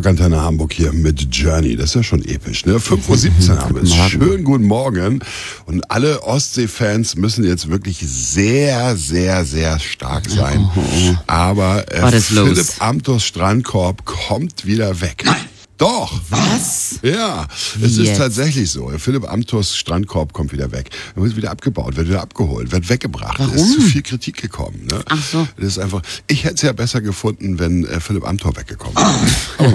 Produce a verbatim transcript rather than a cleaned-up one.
Rockantenne Hamburg hier mit Journey. Das ist ja schon episch, ne? fünf Uhr siebzehn haben wir es. Schönen guten Morgen. Und alle Ostsee-Fans müssen jetzt wirklich sehr, sehr, sehr stark sein. Oh, oh. Aber äh, Philipp los? Amthors Strandkorb kommt wieder weg. Nein. Doch. Was? Ja, es ist tatsächlich so. Philipp Amthors Strandkorb kommt wieder weg. Er wird wieder abgebaut, wird wieder abgeholt, wird weggebracht. Warum? Es ist zu viel Kritik gekommen. Ne? Ach so. Das ist einfach. Ich hätte es ja besser gefunden, wenn äh, Philipp Amthor weggekommen wäre.